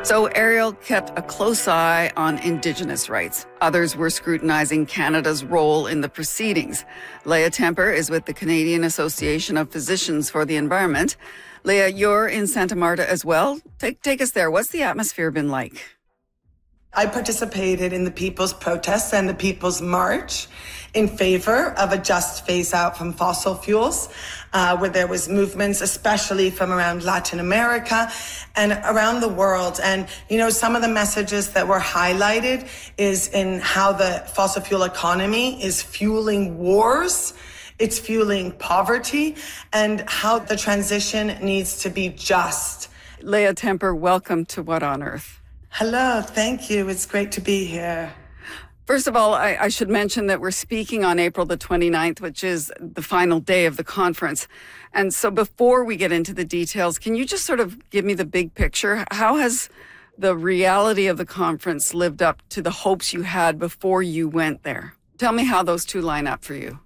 So Ariel kept a close eye on Indigenous rights. Others were scrutinizing Canada's role in the proceedings. Leah Temper is with the Canadian Association of Physicians for the Environment. Leah, you're in Santa Marta as well. Take us there. What's the atmosphere been like? I participated in the People's Protests and the People's March in favor of a just phase out from fossil fuels, where there was movements, especially from around Latin America and around the world. And, some of the messages that were highlighted is in how the fossil fuel economy is fueling wars. It's fueling poverty, and how the transition needs to be just. Leah Temper, welcome to What on Earth? Hello, thank you. It's great to be here. First of all, I should mention that we're speaking on April the 29th, which is the final day of the conference. And so before we get into the details, can you just sort of give me the big picture? How has the reality of the conference lived up to the hopes you had before you went there? Tell me how those two line up for you.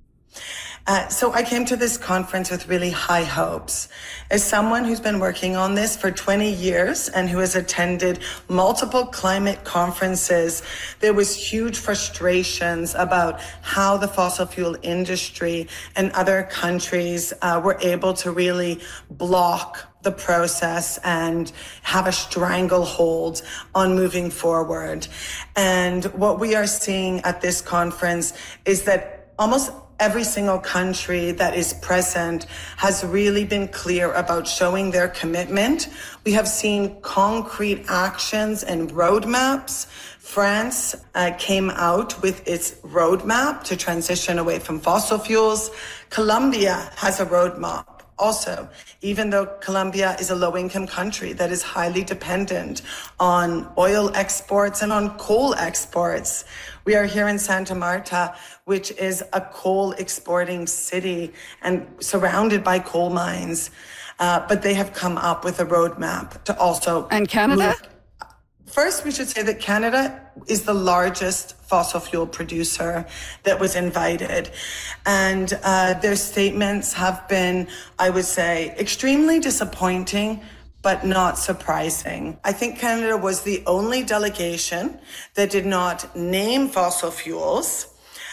So I came to this conference with really high hopes. As someone who's been working on this for 20 years and who has attended multiple climate conferences, there was huge frustrations about how the fossil fuel industry and other countries were able to really block the process and have a stranglehold on moving forward. And what we are seeing at this conference is that almost every single country that is present has really been clear about showing their commitment. We have seen concrete actions and roadmaps. France came out with its roadmap to transition away from fossil fuels. Colombia has a roadmap also, even though Colombia is a low-income country that is highly dependent on oil exports and on coal exports. We are here in Santa Marta, which is a coal exporting city and surrounded by coal mines. But they have come up with a roadmap to also... And Canada? First, we should say that Canada is the largest fossil fuel producer that was invited. And their statements have been, I would say, extremely disappointing, but not surprising. I think Canada was the only delegation that did not name fossil fuels.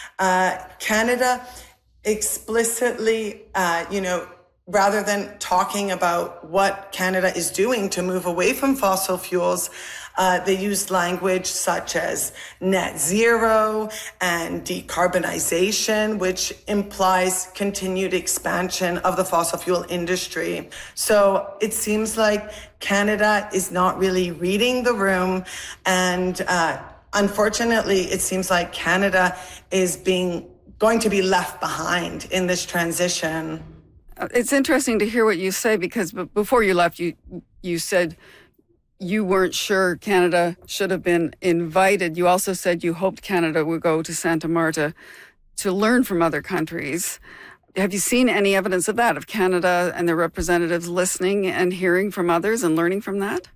Canada explicitly, rather than talking about what Canada is doing to move away from fossil fuels, they used language such as net zero and decarbonization, which implies continued expansion of the fossil fuel industry. So it seems like Canada is not really reading the room, and unfortunately, it seems like Canada is going to be left behind in this transition. It's interesting to hear what you say, because before you left, you said you weren't sure Canada should have been invited. You also said you hoped Canada would go to Santa Marta to learn from other countries. Have you seen any evidence of that, of Canada and their representatives listening and hearing from others and learning from that?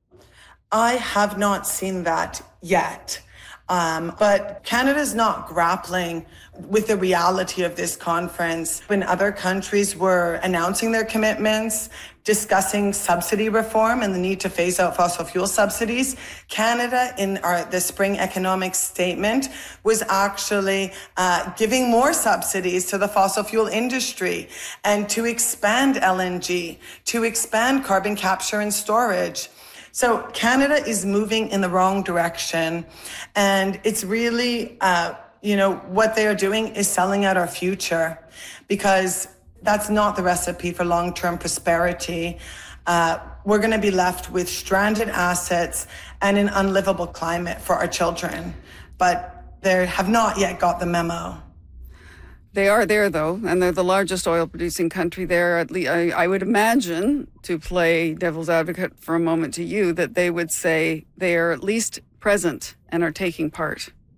I have not seen that yet. But Canada's not grappling with the reality of this conference. When other countries were announcing their commitments, discussing subsidy reform and the need to phase out fossil fuel subsidies, Canada, in the spring economic statement, was actually giving more subsidies to the fossil fuel industry and to expand LNG, to expand carbon capture and storage. So Canada is moving in the wrong direction, and it's really, what they are doing is selling out our future, because that's not the recipe for long-term prosperity. We're going to be left with stranded assets and an unlivable climate for our children, but they have not yet got the memo. They are there, though, and they're the largest oil-producing country there. At least, I would imagine, to play devil's advocate for a moment to you, that they would say they are at least present and are taking part.